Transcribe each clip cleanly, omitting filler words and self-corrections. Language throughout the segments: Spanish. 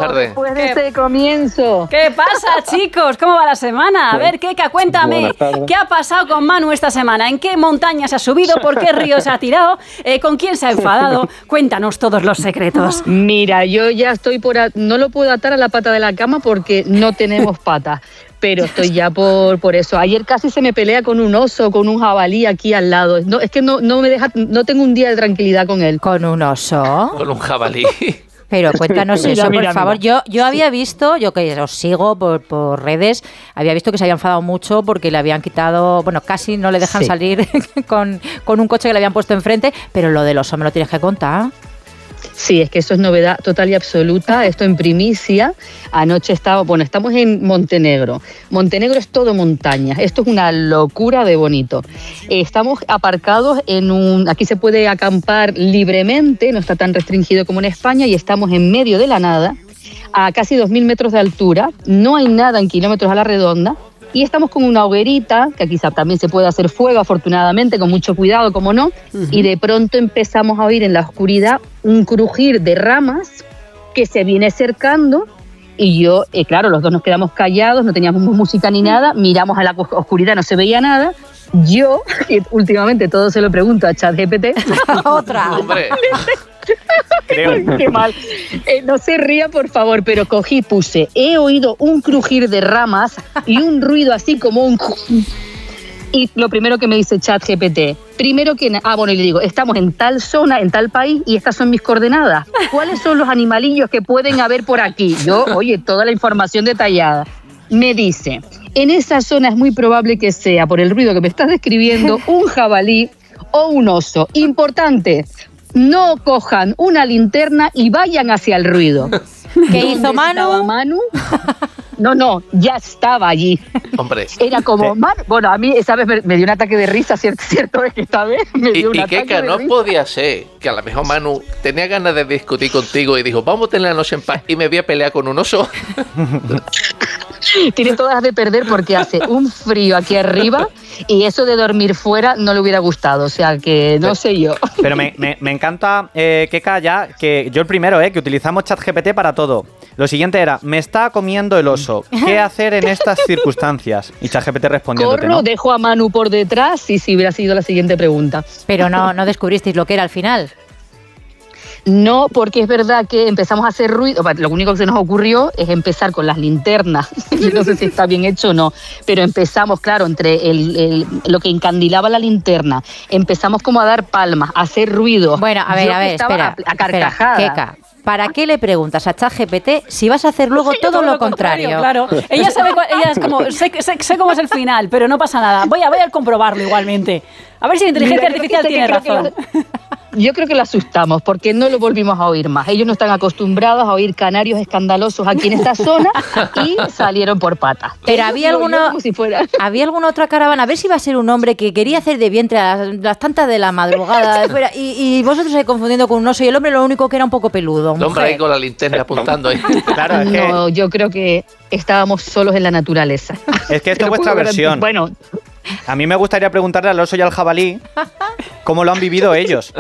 tardes. Después de este comienzo. ¿Qué pasa, chicos? ¿Cómo va la semana? A ver, Keka, cuéntame. ¿Qué ha pasado con Manu esta semana? ¿En qué montaña se ha subido? ¿Por qué río se ha tirado? ¿Con quién se ha enfadado? Cuéntanos todos los secretos. Mira, yo ya estoy no lo puedo atar a la pata de la cama porque no tenemos pata. Pero estoy ya por eso. Ayer casi se me pelea con un oso, con un jabalí aquí al lado. No, es que no me deja, no tengo un día de tranquilidad con él. ¿Con un oso? Con un jabalí. Pero cuéntanos eso, por favor. Yo había visto, yo que os sigo por redes, había visto que se había enfadado mucho porque le habían quitado, bueno, casi no le dejan salir con un coche que le habían puesto enfrente, pero lo del oso me lo tienes que contar. Sí, es que eso es novedad total y absoluta, esto en primicia. Anoche estamos en Montenegro. Montenegro es todo montaña, esto es una locura de bonito. Estamos aparcados aquí se puede acampar libremente, no está tan restringido como en España, y estamos en medio de la nada, a casi 2.000 metros de altura, no hay nada en kilómetros a la redonda, y estamos con una hoguerita, que quizá también se puede hacer fuego, afortunadamente, con mucho cuidado, como no, y de pronto empezamos a oír en la oscuridad un crujir de ramas que se viene acercando, y yo, claro, los dos nos quedamos callados, no teníamos música ni nada, miramos a la oscuridad, no se veía nada. Yo, que últimamente todo se lo pregunto a ChatGPT. Otra. Hombre. Creo. Qué mal. No se ría, por favor, pero puse, he oído un crujir de ramas y un ruido así como un... Y lo primero que me dice ChatGPT, primero que bueno, y le digo, estamos en tal zona, en tal país, y estas son mis coordenadas. ¿Cuáles son los animalillos que pueden haber por aquí? Yo, oye, toda la información detallada. Me dice, en esa zona es muy probable que sea, por el ruido que me estás describiendo, un jabalí o un oso. Importante, no cojan una linterna y vayan hacia el ruido. ¿Qué hizo Manu? No, ya estaba allí. Hombre. Era como, bueno, a mí esa vez me dio un ataque de risa, cierto es que esta vez me dio un ataque de risa. Y Keka, no podía ser que a lo mejor Manu tenía ganas de discutir contigo y dijo, vamos a tener la noche en paz y me voy a pelear con un oso. Tiene todas de perder porque hace un frío aquí arriba y eso de dormir fuera no le hubiera gustado, o sea que no sé yo. Pero me encanta, Keka, ya que yo el primero, que utilizamos ChatGPT para todo. Lo siguiente era, me está comiendo el oso, ¿qué hacer en estas circunstancias? Y ChatGPT respondiéndote, Corro, ¿no? dejo a Manu por detrás y si hubiera sido la siguiente pregunta. Pero no descubristeis lo que era al final. No, porque es verdad que empezamos a hacer ruido. Lo único que se nos ocurrió es empezar con las linternas. Yo no sé si está bien hecho o no, pero empezamos, claro, entre lo que encandilaba la linterna, empezamos como a dar palmas, a hacer ruido. Bueno, a ver, espera. A carcajadas. Keka, ¿para qué le preguntas a ChatGPT si vas a hacer luego todo lo contrario? Claro, ella sabe, ella es como, sé cómo es el final, pero no pasa nada. Voy a comprobarlo igualmente. A ver si la inteligencia artificial tiene razón. Yo creo que lo asustamos porque no lo volvimos a oír más. Ellos no están acostumbrados a oír canarios escandalosos aquí en esta zona y salieron por patas. Pero había alguna otra caravana, a ver si va a ser un hombre que quería hacer de vientre a las tantas de la madrugada de fuera, y vosotros se confundiendo con un oso y el hombre lo único que era un poco peludo. El hombre ahí con la linterna apuntando ahí. Claro, es que... No, yo creo que estábamos solos en la naturaleza. Es que esto es vuestra versión. Bueno, a mí me gustaría preguntarle al oso y al jabalí cómo lo han vivido ellos.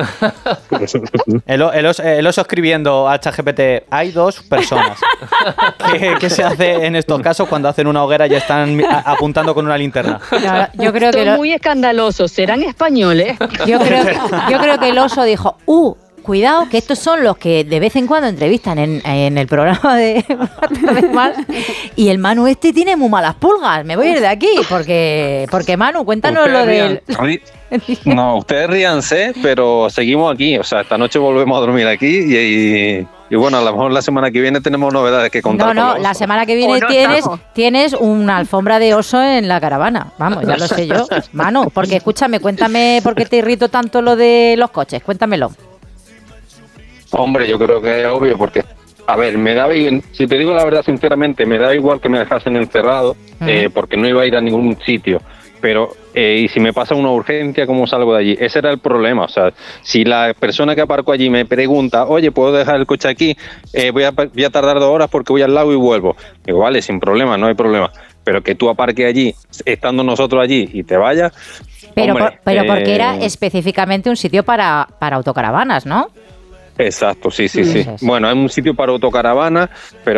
El oso escribiendo a ChatGPT, hay dos personas. ¿Qué se hace en estos casos cuando hacen una hoguera y están apuntando con una linterna? No, yo creo que son muy escandalosos. ¿Serán españoles? Yo creo que el oso dijo, cuidado, que estos son los que de vez en cuando entrevistan en el programa de Mar, y el Manu tiene muy malas pulgas, me voy a ir de aquí, porque Manu, cuéntanos lo de... No, ustedes ríanse, pero seguimos aquí, o sea, esta noche volvemos a dormir aquí y bueno, a lo mejor la semana que viene tenemos novedades que contar. No, la semana que viene tienes una alfombra de oso en la caravana, vamos, ya lo sé yo, Manu, porque escúchame, cuéntame por qué te irrito tanto lo de los coches, cuéntamelo. Hombre, yo creo que es obvio porque, a ver, si te digo la verdad sinceramente, me da igual que me dejasen encerrado porque no iba a ir a ningún sitio, pero y si me pasa una urgencia, ¿cómo salgo de allí? Ese era el problema, o sea, si la persona que aparcó allí me pregunta, oye, ¿puedo dejar el coche aquí? Voy a tardar 2 horas porque voy al lago y vuelvo. Digo, vale, sin problema, no hay problema. Pero que tú aparques allí, estando nosotros allí y te vayas... Pero porque era específicamente un sitio para autocaravanas, ¿no? Exacto, sí. Bueno, es un sitio para autocaravana, pero